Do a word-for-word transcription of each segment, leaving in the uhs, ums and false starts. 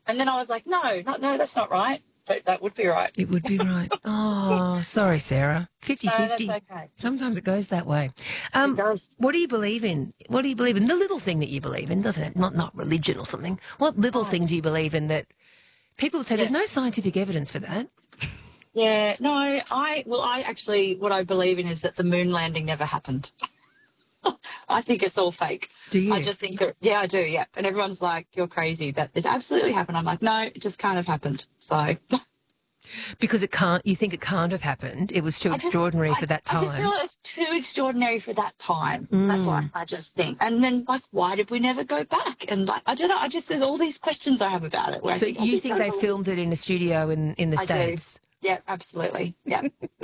And then I was like, no, no, no, that's not right. But that would be right. It would be right. Oh, sorry, Sarah. fifty-fifty. No, that's okay. Sometimes it goes that way. Um, It does. What do you believe in? What do you believe in? The little thing that you believe in, doesn't it? Not not religion or something. What little Oh. thing do you believe in that people say Yeah. there's no scientific evidence for that? Yeah, no, I, well, I actually, what I believe in is that the moon landing never happened. I think it's all fake. Do you? I just think that, yeah, I do, yeah. And everyone's like, you're crazy. That it absolutely happened. I'm like, no, it just kind of happened. So... Because it can't, you think it can't have happened. It was too I just- extraordinary I- for that I time. just feel it was too extraordinary for that time. That's Mm. what I just think. And then, like, why did we never go back? And, like, I don't know. I just, there's all these questions I have about it. Where I So think, I you just think don't they believe- filmed it in a studio in, in the I do. States? Yeah, absolutely. Yeah.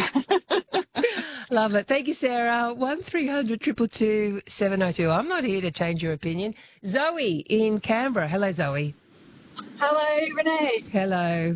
Love it. Thank you, Sarah. one three hundred two two two seven oh two. I'm not here to change your opinion. Zoe in Canberra. Hello, Zoe. Hello, Renee. Hello.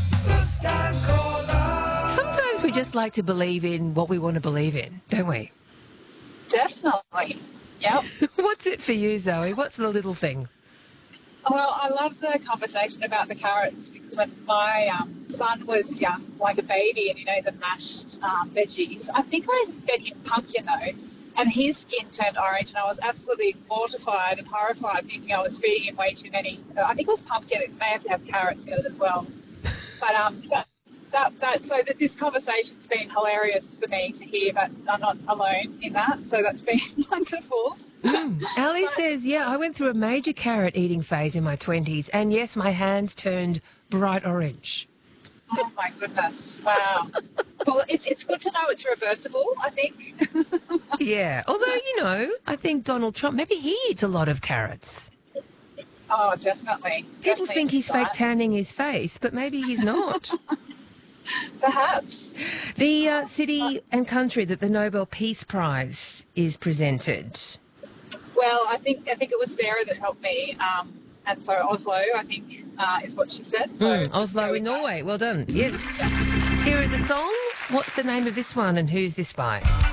Sometimes we just like to believe in what we want to believe in, don't we? Definitely. Yep. What's it for you, Zoe? What's the little thing? Well, I love the conversation about the carrots because when my um, son was young, like a baby, and you know, the mashed um, veggies, I think I fed him pumpkin though, and his skin turned orange, and I was absolutely mortified and horrified thinking I was feeding him way too many. I think it was pumpkin. It may have to have carrots in it as well. But um, that, that, that so that this conversation's been hilarious for me to hear, but I'm not alone in that, so that's been wonderful. Mm. Ali says, yeah, I went through a major carrot eating phase in my twenties, and yes, my hands turned bright orange. Oh my goodness! Wow. Well, it's it's good to know it's reversible, I think. Yeah, although, you know, I think Donald Trump, maybe he eats a lot of carrots. Oh, definitely. People Definitely think he's fake right. tanning his face, but maybe he's not. Perhaps. The uh, city and country that the Nobel Peace Prize is presented. Well, I think I think it was Sarah that helped me, um, and so Oslo, I think, uh, is what she said. So Mm, Oslo there we in go. Norway. Well done. Yes. Here is a song. What's the name of this one and who's this by?